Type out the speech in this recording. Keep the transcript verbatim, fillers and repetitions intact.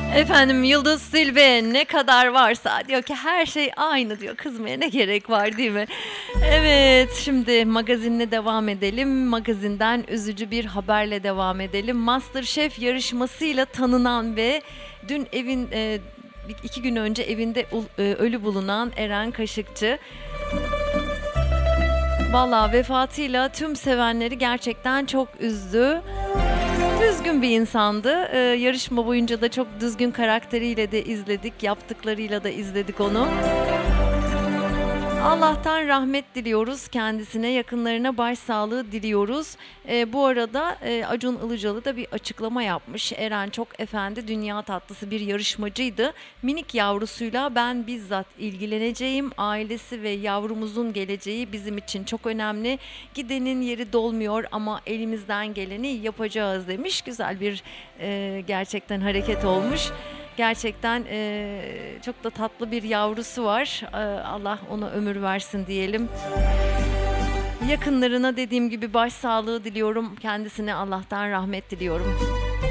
Efendim Yıldız Silve ne kadar varsa diyor ki her şey aynı diyor. Kızmaya ne gerek var değil mi? Evet, şimdi magazinle devam edelim. Magazinden üzücü bir haberle devam edelim. MasterChef yarışmasıyla tanınan ve dün evin e, iki gün önce evinde ul- e, ölü bulunan Eren Kaşıkçı. Valla vefatıyla tüm sevenleri gerçekten çok üzdü. Düzgün bir insandı. Ee, yarışma boyunca da çok düzgün karakteriyle de izledik. Yaptıklarıyla da izledik onu. Allah'tan rahmet diliyoruz kendisine, yakınlarına başsağlığı diliyoruz. Ee, bu arada e, Acun Ilıcalı da bir açıklama yapmış. Eren çok efendi, dünya tatlısı bir yarışmacıydı. Minik yavrusuyla ben bizzat ilgileneceğim. Ailesi ve yavrumuzun geleceği bizim için çok önemli. Gidenin yeri dolmuyor ama elimizden geleni yapacağız demiş. Güzel bir e, gerçekten hareket olmuş. Gerçekten e, çok da tatlı bir yavrusu var. E, Allah ona ömür versin diyelim. Yakınlarına dediğim gibi başsağlığı diliyorum. Kendisine Allah'tan rahmet diliyorum.